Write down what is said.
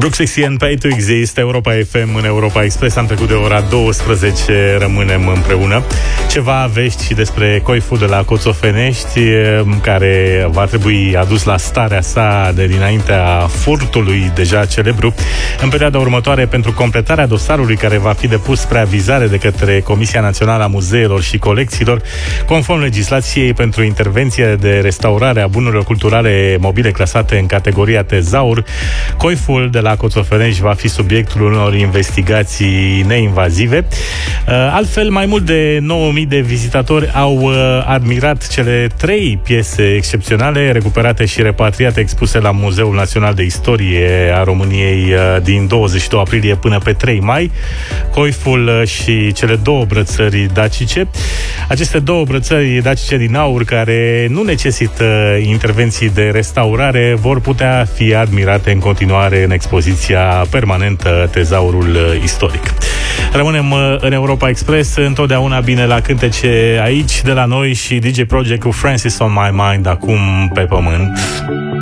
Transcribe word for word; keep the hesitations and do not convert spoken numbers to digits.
Brooks and Pay to Exist, Europa F M în Europa Express. Am trecut de ora douăsprezece, rămânem împreună. Ceva vești și despre coiful de la Coțofenești, care va trebui adus la starea sa de dinaintea furtului deja celebru în perioada următoare pentru completarea dosarului care va fi depus spre avizare de către Comisia Națională a Muzeelor și Colecțiilor, conform legislației pentru intervenție de restaurare a bunurilor culturale mobile clasate în categoria tezaur. Coiful de la Coțofenești va fi subiectul unor investigații neinvazive. Altfel, mai mult de nouă mii de vizitatori au admirat cele trei piese excepționale recuperate și repatriate, expuse la Muzeul Național de Istorie a României din douăzeci și doi aprilie până pe trei mai, coiful și cele două brățări dacice. Aceste două brățări dacice din aur, care nu necesită intervenții de restaurare, vor putea fi admirate în continuare în expoziția permanentă Tezaurul Istoric. Rămânem în Europa Express, întotdeauna bine la cântece aici de la noi și D J Project cu Francis on My Mind, acum pe pământ.